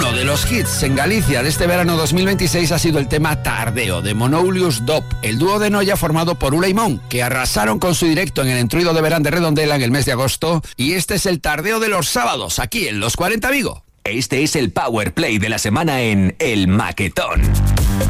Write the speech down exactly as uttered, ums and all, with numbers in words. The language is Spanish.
Uno de los hits en Galicia de este verano dos mil veintiséis ha sido el tema Tardeo de Monoulius Dop, el dúo de Noia formado por Ula y Mon, que arrasaron con su directo en el Entruido de Verán de Redondela en el mes de agosto, y este es el Tardeo de los sábados, aquí en Los cuarenta Vigo. Este es el Power Play de la semana en El Maquetón.